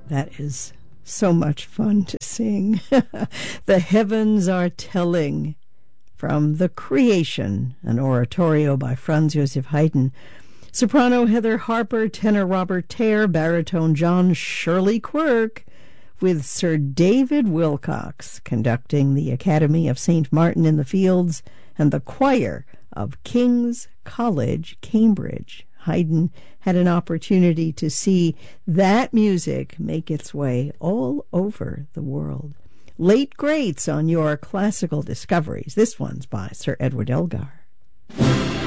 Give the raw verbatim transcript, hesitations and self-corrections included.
That is so much fun to sing. The Heavens Are Telling, from The Creation, an oratorio by Franz Joseph Haydn. Soprano Heather Harper, tenor Robert Tare, baritone John Shirley Quirk, with Sir David Wilcox conducting the Academy of Saint Martin in the Fields and the choir of King's College, Cambridge. Haydn had an opportunity to see that music make its way all over the world. Late greats on your classical discoveries. This one's by Sir Edward Elgar.